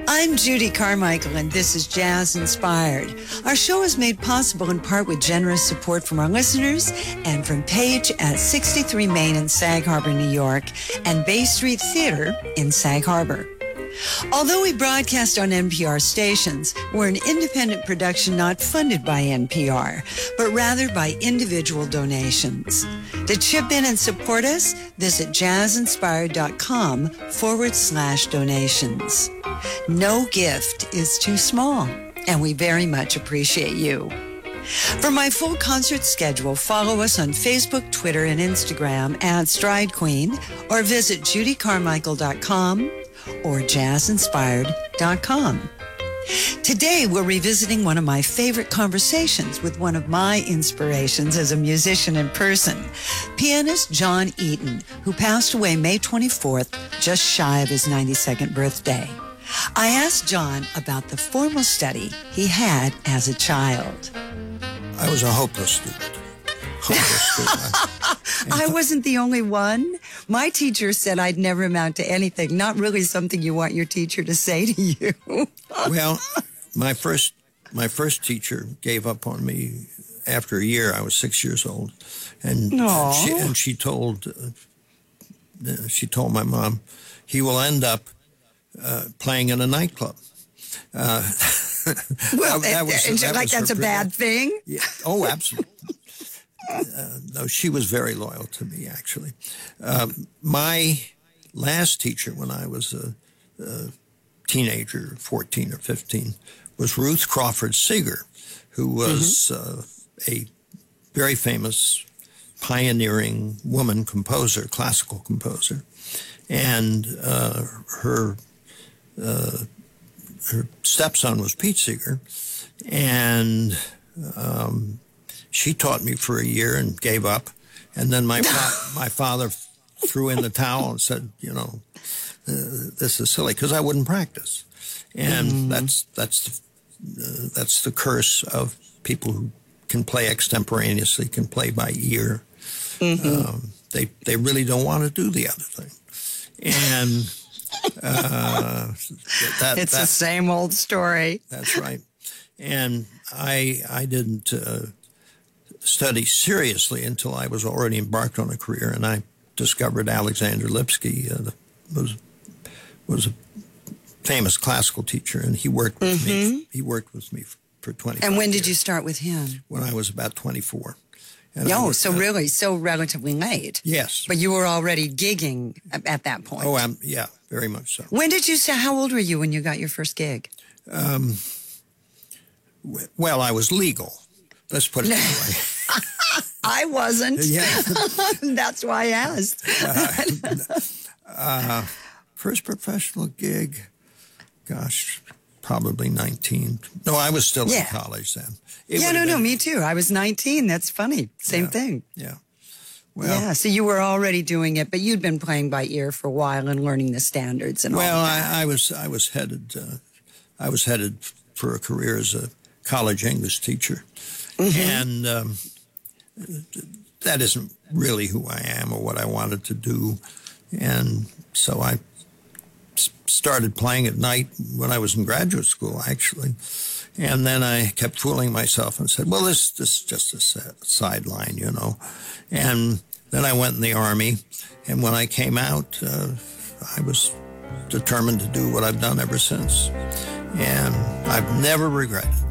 I'm Judy Carmichael, and this is Jazz Inspired. Our show is made possible in part with generous support from our listeners and from Page at 63 Main in Sag Harbor, New York, and Bay Street Theater in Sag Harbor. Although we broadcast on NPR stations, we're an independent production not funded by NPR, but rather by individual donations. To chip in and support us, visit jazzinspired.com/donations. No gift is too small, and we very much appreciate you. For my full concert schedule, follow us on Facebook, Twitter, and Instagram at Stride Queen, or visit judycarmichael.com or jazzinspired.com. Today, we're revisiting one of my favorite conversations with one of my inspirations as a musician in person, pianist John Eaton, who passed away May 24th, just shy of his 92nd birthday. I asked John about the formal study he had as a child. I was a hopeless student. I wasn't the only one. My teacher said I'd never amount to anything. Not really something you want your teacher to say to you. Well, my first teacher gave up on me after a year. I was 6 years old, and she told my mom, he will end up playing in a nightclub. Well, that's a bad thing. Yeah. Oh, absolutely. No, she was very loyal to me, actually. My last teacher when I was a teenager, 14 or 15, was Ruth Crawford Seeger, who was a very famous pioneering woman composer, classical composer. And her stepson was Pete Seeger, and she taught me for a year and gave up. And then my father threw in the towel and said, this is silly, because I wouldn't practice. And that's the curse of people who can play extemporaneously, can play by ear. They really don't want to do the other thing. And it's the same old story. That's right. And I didn't study seriously until I was already embarked on a career, and I discovered Alexander Lipsky, was a famous classical teacher, and he worked with me. He worked with me for 25 years. And when did you start with him? When I was about 24. And so relatively late. Yes. But you were already gigging at that point. Oh, yeah, very much so. When did you say, how old were you when you got your first gig? Well, I was legal. Let's put it that way. I wasn't. Yeah. That's why I asked. First professional gig, gosh, probably 19. No, I was still in college then. Me too. I was 19. That's funny. Same thing. Yeah. Well, so you were already doing it, but you'd been playing by ear for a while and learning the standards and all that. Well, I was headed for a career as a college English teacher. And that isn't really who I am or what I wanted to do. And so I started playing at night when I was in graduate school, actually. And then I kept fooling myself and said, well, this is just a sideline, And then I went in the Army. And when I came out, I was determined to do what I've done ever since. And I've never regretted it.